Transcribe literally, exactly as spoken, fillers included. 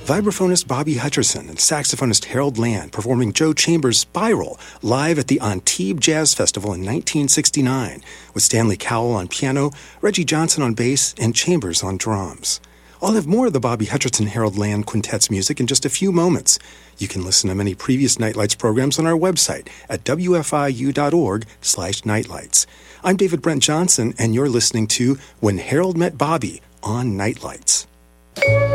Vibraphonist Bobby Hutcherson and saxophonist Harold Land performing Joe Chambers' Spiral live at the Antibes Jazz Festival in nineteen sixty-nine with Stanley Cowell on piano, Reggie Johnson on bass, and Chambers on drums. I'll have more of the Bobby Hutcherson Harold Land Quintet's music in just a few moments. You can listen to many previous Nightlights programs on our website at w f i u dot org slash nightlights. I'm David Brent Johnson, and you're listening to When Harold Met Bobby on Nightlights.